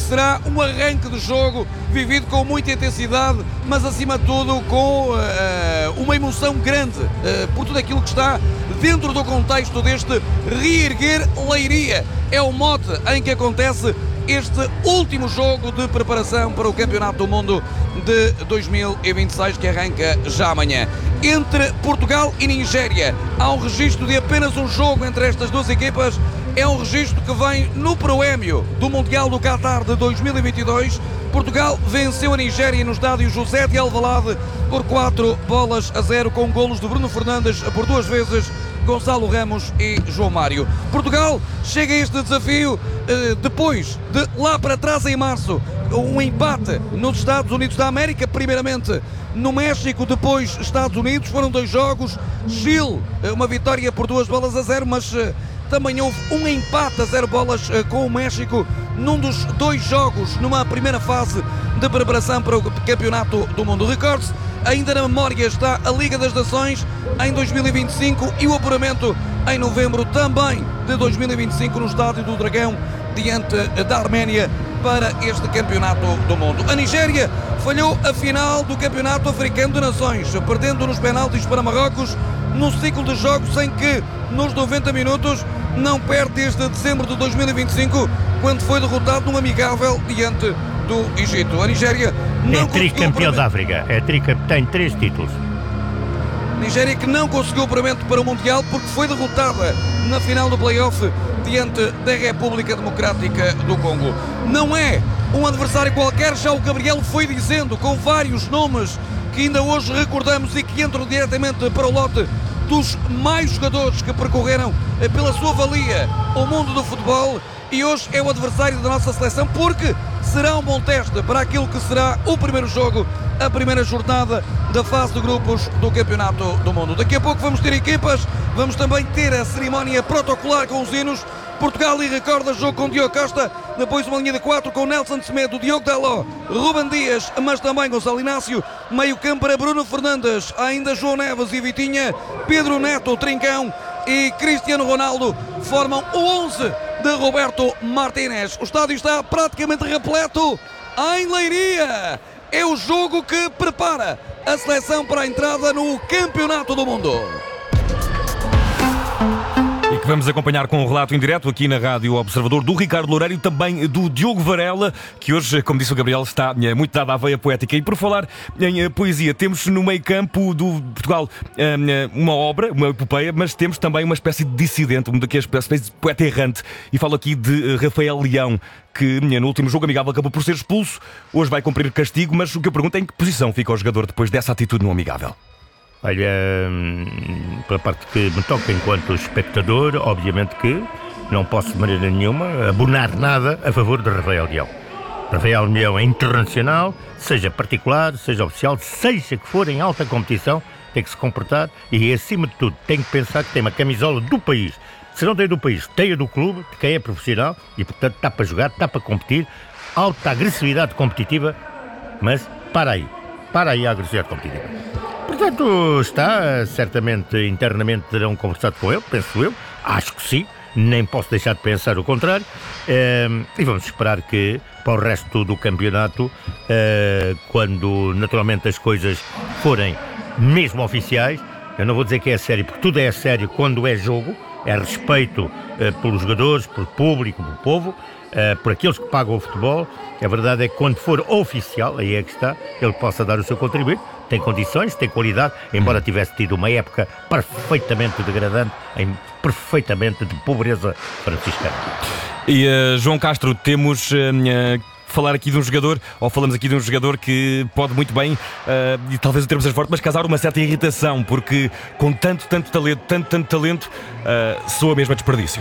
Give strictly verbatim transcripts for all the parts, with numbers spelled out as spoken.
será um arranque de jogo vivido com muita intensidade, mas acima de tudo com uh, uma emoção grande uh, por tudo aquilo que está dentro do contexto deste reerguer Leiria. É o mote em que acontece este último jogo de preparação para o Campeonato do Mundo de dois mil e vinte e seis, que arranca já amanhã. Entre Portugal e Nigéria há um registro de apenas um jogo entre estas duas equipas. É um registro que vem no proémio do Mundial do Qatar de dois mil e vinte e dois. Portugal venceu a Nigéria no estádio José de Alvalade por quatro bolas a zero, com golos de Bruno Fernandes por duas vezes, Gonçalo Ramos e João Mário. Portugal chega a este desafio eh, depois de, lá para trás em março, um empate nos Estados Unidos da América, primeiramente no México, depois Estados Unidos. Foram dois jogos. Chile, uma vitória por duas bolas a zero, mas eh, também houve um empate a zero bolas eh, com o México num dos dois jogos numa primeira fase de preparação para o Campeonato do Mundo. Recorde-se, ainda na memória está a Liga das Nações em dois mil e vinte e cinco e o apuramento em novembro também de dois mil e vinte e cinco no Estádio do Dragão, diante da Arménia, para este Campeonato do Mundo. A Nigéria falhou a final do Campeonato Africano de Nações, perdendo nos penaltis para Marrocos, num ciclo de jogos em que, nos noventa minutos, não perde desde dezembro de dois mil e vinte e cinco, quando foi derrotado num amigável diante do Egito. A Nigéria não é tricampeão da África, é tricampeão, tem três títulos. Nigéria que não conseguiu o paramento para o Mundial porque foi derrotada na final do play-off diante da República Democrática do Congo. Não é um adversário qualquer, já o Gabriel foi dizendo, com vários nomes que ainda hoje recordamos e que entram diretamente para o lote dos mais jogadores que percorreram pela sua valia o mundo do futebol, e hoje é o adversário da nossa seleção, porque será um bom teste para aquilo que será o primeiro jogo, a primeira jornada da fase de grupos do Campeonato do Mundo. Daqui a pouco vamos ter equipas, vamos também ter a cerimónia protocolar com os hinos. Portugal e recorda jogo com Diogo Costa, depois uma linha de quatro com Nelson Semedo, Diogo Dalot, Ruben Dias, mas também Gonçalo Inácio, meio campo para Bruno Fernandes, ainda João Neves e Vitinha, Pedro Neto, Trincão e Cristiano Ronaldo formam o onze de Roberto Martínez. O estádio está praticamente repleto em Leiria. É o jogo que prepara a seleção para a entrada no Campeonato do Mundo. E que vamos acompanhar com um relato em direto aqui na Rádio Observador do Ricardo Loureiro e também do Diogo Varela, que hoje, como disse o Gabriel, está muito dado à veia poética. E por falar em poesia, temos no meio campo do Portugal uma obra, uma epopeia, mas temos também uma espécie de dissidente, uma espécie de poeta errante. E falo aqui de Rafael Leão, que no último jogo amigável acabou por ser expulso. Hoje vai cumprir castigo, mas o que eu pergunto é em que posição fica o jogador depois dessa atitude no amigável? Olha, pela parte que me toca enquanto espectador, obviamente que não posso de maneira nenhuma abonar nada a favor de Rafael Leão. Rafael Leão é internacional, seja particular, seja oficial, seja que for em alta competição, tem que se comportar e, acima de tudo, tem que pensar que tem uma camisola do país. Se não tem do país, tem a do clube, de quem é profissional e, portanto, está para jogar, está para competir, alta agressividade competitiva, mas para aí, para aí a agressividade competitiva. Portanto, está, certamente, internamente terão conversado com ele, penso eu, acho que sim, nem posso deixar de pensar o contrário, uh, e vamos esperar que, para o resto do campeonato, uh, quando naturalmente as coisas forem mesmo oficiais, eu não vou dizer que é sério, porque tudo é sério quando é jogo, é respeito uh, pelos jogadores, pelo público, pelo povo, uh, por aqueles que pagam o futebol. A verdade é que quando for oficial, aí é que está, ele possa dar o seu contributo. Tem condições, tem qualidade, embora tivesse tido uma época perfeitamente degradante, em, perfeitamente de pobreza franciscana. E uh, João Castro, temos... Uh, falar aqui de um jogador, ou falamos aqui de um jogador que pode muito bem, uh, e talvez o termo seja forte, mas causar uma certa irritação, porque com tanto, tanto talento, tanto, tanto talento, uh, soa mesmo a desperdício.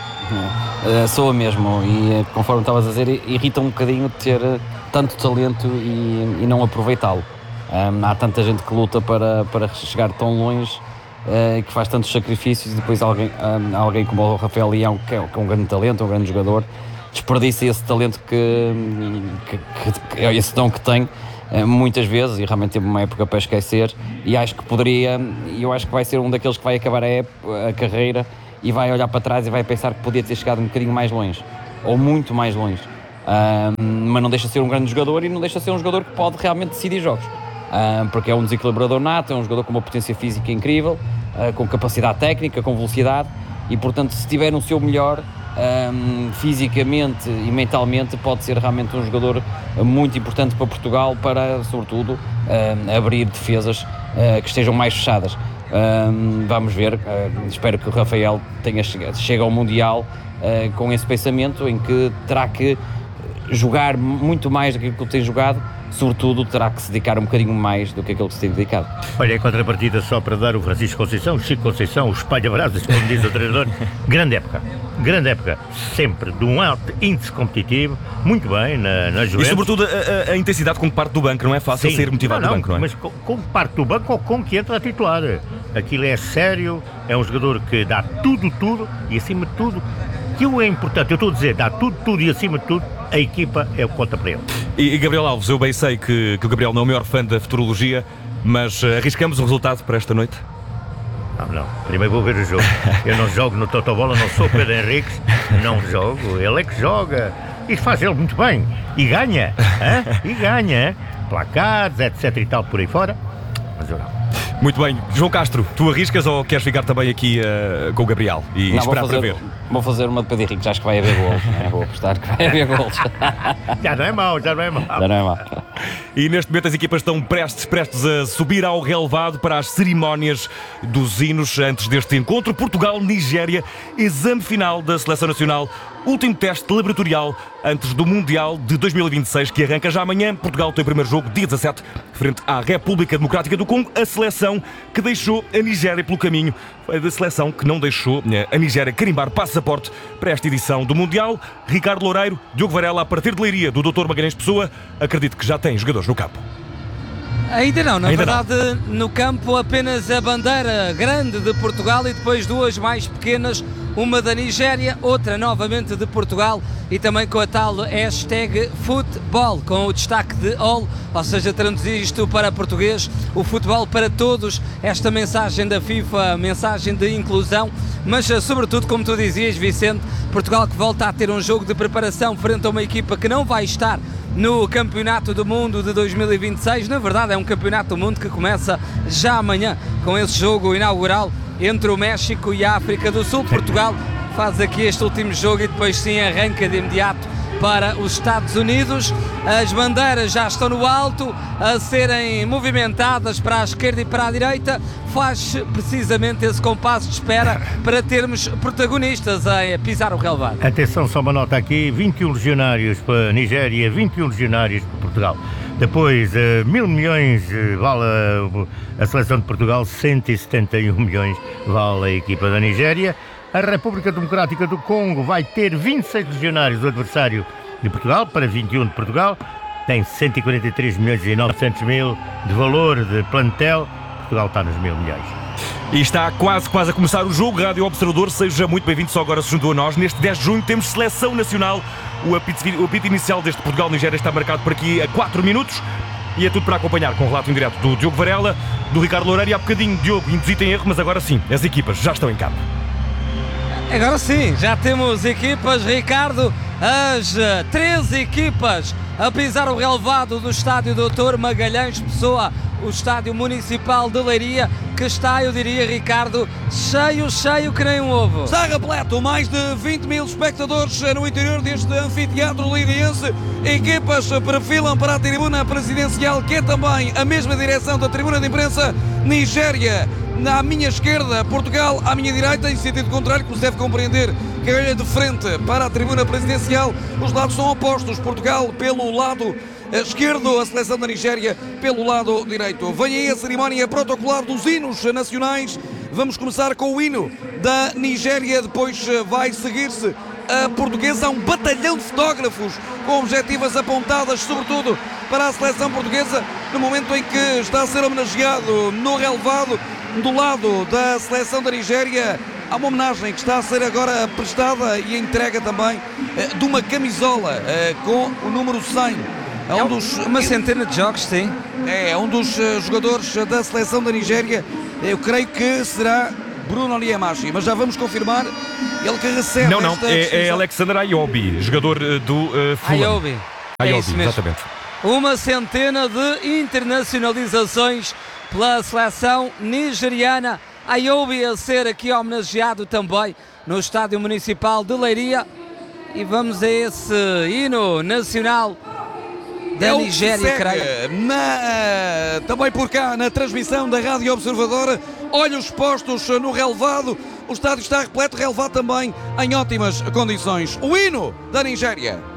Uh, soa mesmo, e conforme estavas a dizer, irrita um bocadinho ter tanto talento e, e não aproveitá-lo. Um, há tanta gente que luta para, para chegar tão longe, uh, que faz tantos sacrifícios, e depois alguém, um, alguém como o Rafael Leão, que é, que é um grande talento, um grande jogador, desperdiça esse talento que, que, que esse dom que tem muitas vezes, e realmente teve uma época para esquecer, e acho que poderia, e eu acho que vai ser um daqueles que vai acabar a, época, a carreira e vai olhar para trás e vai pensar que podia ter chegado um bocadinho mais longe, ou muito mais longe. Um, mas não deixa de ser um grande jogador e não deixa de ser um jogador que pode realmente decidir jogos. Um, porque é um desequilibrador nato, é um jogador com uma potência física incrível, uh, com capacidade técnica, com velocidade e, portanto, se estiver no seu melhor, um, fisicamente e mentalmente, pode ser realmente um jogador muito importante para Portugal para, sobretudo, um, abrir defesas uh, que estejam mais fechadas. Um, vamos ver, uh, espero que o Rafael tenha chegado, chegue ao Mundial uh, com esse pensamento em que terá que jogar muito mais do que aquilo que tem jogado, sobretudo terá que se dedicar um bocadinho mais do que aquilo que se tem dedicado. Olha, em contrapartida, só para dar o Francisco Conceição, o Chico Conceição, o espalha-brasas, como diz o treinador, grande época, grande época, sempre de um alto índice competitivo, muito bem na, na Juventus. E sobretudo a, a, a intensidade com que parte do banco, não é fácil Sim. ser motivado não, não, do banco, não é? Mas com, com parte do banco ou com que entra a titular, aquilo é sério, é um jogador que dá tudo, tudo e acima de tudo, aquilo é importante, eu estou a dizer, dá tudo, tudo e acima de tudo, a equipa é o que conta para ele. E, e Gabriel Alves, eu bem sei que, que o Gabriel não é o maior fã da futurologia, mas uh, arriscamos o resultado para esta noite? Não, não, primeiro vou ver o jogo. Eu não jogo no Totobola, não sou Pedro Henriques, não jogo, ele é que joga e faz ele muito bem e ganha, hein? E ganha, placares, etc e tal por aí fora, mas eu não. Muito bem, João Castro, tu arriscas ou queres ficar também aqui uh, com o Gabriel e não, esperar vou fazer, para ver? Vou fazer uma de Pedro Henrique, já acho que vai haver gols, né? Vou apostar que vai haver gols. Já não é mau, já não é mau. Já não é mau. E neste momento as equipas estão prestes, prestes a subir ao relevado para as cerimónias dos hinos antes deste encontro. Portugal-Nigéria, exame final da Seleção Nacional, último teste laboratorial antes do Mundial de dois mil e vinte e seis, que arranca já amanhã. Portugal tem o primeiro jogo, dia dezassete, frente à República Democrática do Congo, a seleção que deixou a Nigéria pelo caminho. Foi a seleção que não deixou a Nigéria carimbar passaporte para esta edição do Mundial. Ricardo Loureiro, Diogo Varela, a partir de Leiria, do doutor Magalhães Pessoa, acredito que já tem jogadores no campo. Ainda não, na Ainda verdade não. No campo apenas a bandeira grande de Portugal e depois duas mais pequenas, uma da Nigéria, outra novamente de Portugal e também com a tal hashtag futebol, com o destaque de all, ou seja, traduzir isto para português, o futebol para todos, esta mensagem da FIFA, mensagem de inclusão, mas sobretudo, como tu dizias, Vicente, Portugal que volta a ter um jogo de preparação frente a uma equipa que não vai estar no Campeonato do Mundo de dois mil e vinte e seis, na verdade é um Campeonato do Mundo que começa já amanhã com esse jogo inaugural entre o México e a África do Sul. Portugal faz aqui este último jogo e depois sim arranca de imediato para os Estados Unidos. As bandeiras já estão no alto a serem movimentadas para a esquerda e para a direita. Faz precisamente esse compasso de espera para termos protagonistas a pisar o relevado. Atenção, só uma nota aqui, vinte e um legionários para a Nigéria, vinte e um legionários para Portugal. Depois, uh, mil milhões uh, vale a, a seleção de Portugal, cento e setenta e um milhões vale a equipa da Nigéria. A República Democrática do Congo vai ter vinte e seis legionários, o adversário de Portugal, para vinte e um de Portugal. Tem cento e quarenta e três milhões e novecentos mil de valor de plantel. Portugal está nos mil milhões. E está quase, quase a começar o jogo. Rádio Observador, seja muito bem-vindo, só agora se juntou a nós. Neste dez de junho temos Seleção Nacional. O apito, o apito inicial deste Portugal-Nigéria está marcado por aqui a quatro minutos. E é tudo para acompanhar com o relato em direto do Diogo Varela, do Ricardo Loureiro. E há bocadinho, Diogo, induzido em erro, mas agora sim, as equipas já estão em campo. Agora sim, já temos equipas, Ricardo, as uh, três equipas a pisar o relevado do estádio doutor Magalhães Pessoa, o estádio municipal de Leiria, que está, eu diria, Ricardo, cheio, cheio que nem um ovo. Está repleto, mais de vinte mil espectadores no interior deste anfiteatro leiriense. Equipas perfilam para a tribuna presidencial, que é também a mesma direção da tribuna de imprensa. Nigéria à minha esquerda, Portugal à minha direita, em sentido contrário, como se deve compreender, que olha de frente para a tribuna presidencial. Os lados são opostos, Portugal pelo lado esquerdo, a seleção da Nigéria pelo lado direito. Vem aí a cerimónia protocolar dos hinos nacionais. Vamos começar com o hino da Nigéria, depois vai seguir-se a portuguesa, um batalhão de fotógrafos com objetivas apontadas sobretudo para a seleção portuguesa, no momento em que está a ser homenageado no relevado do lado da seleção da Nigéria. Há uma homenagem que está a ser agora prestada e entrega também de uma camisola com o número cem. É um dos, uma centena de jogos, sim. É um dos jogadores da seleção da Nigéria. Eu creio que será Bruno Liemachi, mas já vamos confirmar. Ele que recebe Não, não, esta é, é distinção. Alexander Ayobi, jogador eh, do uh, Fulham. Ayobi. É Ayobi, isso mesmo. exatamente. Uma centena de internacionalizações pela seleção nigeriana. Ayobi a ser aqui homenageado também no Estádio Municipal de Leiria. E vamos a esse hino nacional da É o que Nigéria, segue creio. na, também por cá, na transmissão da Rádio Observador, olhos postos no relevado, o estádio está repleto, relevado também em ótimas condições. O hino da Nigéria.